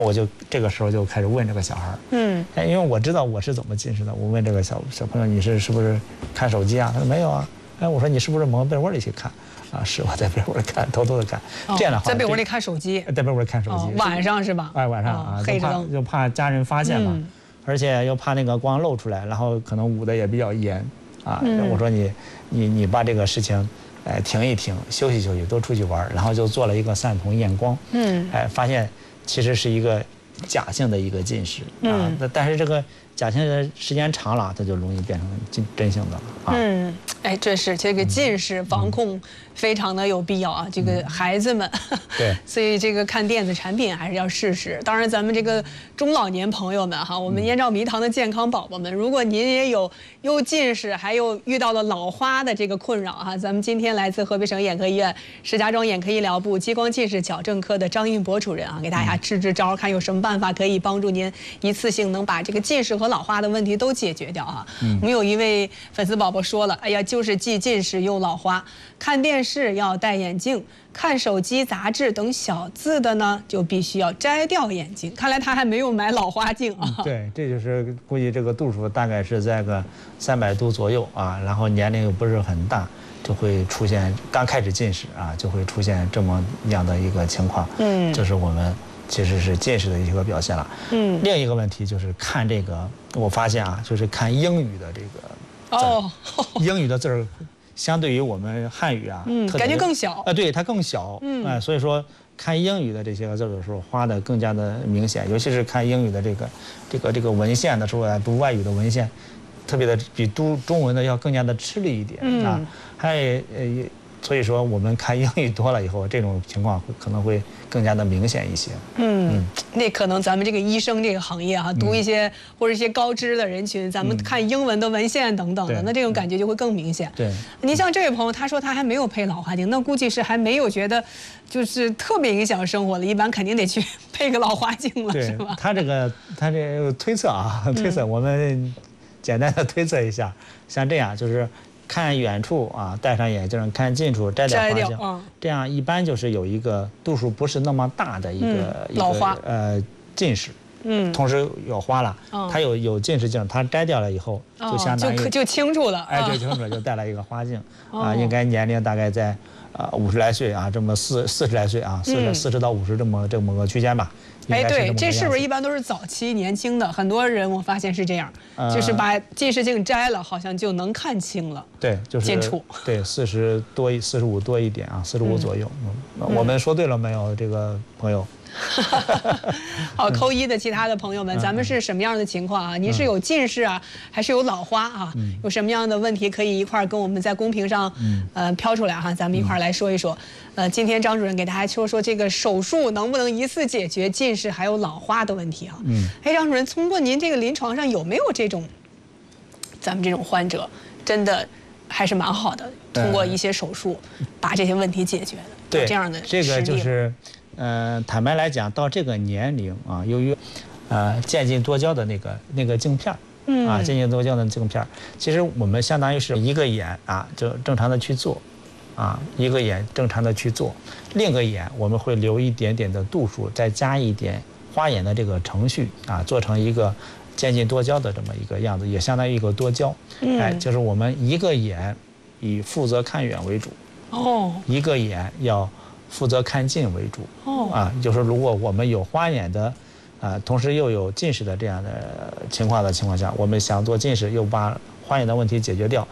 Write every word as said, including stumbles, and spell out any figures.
我就这个时候就开始问这个小孩，嗯，哎，因为我知道我是怎么近视的，我问这个小小朋友，你是是不是看手机啊？他说没有啊。哎，我说你是不是蒙被窝里去看？啊，是我在被窝里看，偷偷的看。这样的话， 在被窝里看手机， 在被窝里看手机， 晚上是吧？ 哎，晚上啊， 黑着灯， 就怕家人发现嘛，而且又怕那个光露出来，然后可能捂的也比较严，啊，我说你你你把这个事情。哎，停一停，休息休息，多出去玩，然后就做了一个散瞳验光，嗯，哎，发现其实是一个假性的一个近视啊，那但是这个假性的时间长了，它就容易变成真真性的了啊。嗯， 哎，这是这个近视防控非常的有必要啊，这个孩子们， 对， 所以这个看电子产品还是要试试。当然，咱们这个中老年朋友们哈，我们燕赵迷堂的健康宝宝们，如果您也有又近视，还有遇到了老花的这个困扰哈，咱们今天来自河北省眼科医院石家庄眼科医疗部激光近视矫正科的张运博主任啊，给大家支支招，看有什么办法可以帮助您一次性能把这个近视和老花的问题都解决掉啊。嗯，我们有一位粉丝宝宝说了，哎呀，就是既近视又老花，看电视要戴眼镜，看手机、杂志等小字的呢，就必须要摘掉眼镜。看来他还没有买老花镜啊。 嗯、对，这就是估计这个度数大概是在个三百度左右啊，然后年龄又不是很大，就会出现刚开始近视啊，就会出现这么样的一个情况。嗯，就是我们其实是近视的一个表现了。嗯，另一个问题就是看这个，我发现啊，就是看英语的这个字哦，英语的字儿。相对于我们汉语啊， 嗯，感觉更小啊，对，它更小，嗯，哎，所以说看英语的这些个字的时候，花的更加的明显，尤其是看英语的这个这个这个文献的时候啊，读外语的文献，特别的比读中文的要更加的吃力一点啊，还呃。所以说，我们看英语多了以后，这种情况会可能会更加的明显一些。 嗯，嗯那可能咱们这个医生这个行业啊，读一些、嗯、或者一些高知的人群，咱们看英文的文献等等的，嗯、那这种感觉就会更明显。 对， 您像这位朋友，他说他还没有配老花镜，那估计是还没有觉得就是特别影响生活了，一般肯定得去配个老花镜了，是吧？ 他这个他这个推测啊，推测、嗯、我们简单的推测一下，像这样就是。看远处啊，戴上眼镜；看近处摘掉花镜，嗯、这样一般就是有一个度数不是那么大的一个、 嗯、老花呃近视，嗯，同时有花了，嗯、他有有近视镜，他摘掉了以后，就相当于、 哦、就就清楚了， 哎，就清楚了，就戴了一个花镜，啊，应该年龄大概在啊五十来岁啊，这么四四十来岁啊，四十四十到五十这么这么个区间吧。 哎，对，这是不是一般都是早期年轻的？很多人我发现是这样，呃、就是把近视镜摘了，好像就能看清了。 对，就是近处。 对，四十多一，四十五多一点啊，四十五左右。嗯，我们说对了没有，这个朋友？ 好，扣一的其他的朋友们，咱们是什么样的情况啊？您是有近视啊，还是有老花啊？有什么样的问题可以一块儿跟我们在公屏上呃飘出来哈？咱们一块儿来说一说。呃，今天张主任给大家说说这个手术能不能一次解决近视还有老花的问题啊？嗯，哎，张主任，通过您这个临床上有没有这种咱们这种患者真的还是蛮好的，通过一些手术把这些问题解决的？ 对， 这样的这个就是。呃，坦白来讲，到这个年龄啊，由于呃渐进多焦的那个那个镜片嗯啊，渐进多焦的镜片其实我们相当于是一个眼啊，就正常的去做，啊，一个眼正常的去做，另一个眼我们会留一点点的度数，再加一点花眼的这个程序啊，做成一个渐进多焦的这么一个样子，也相当于一个多焦。嗯，哎，就是我们一个眼以负责看远为主，哦，一个眼要。负责看近为主，哦啊，就是如果我们有花眼的，啊，同时又有近视的这样的情况的情况下，我们想做近视又把花眼的问题解决掉，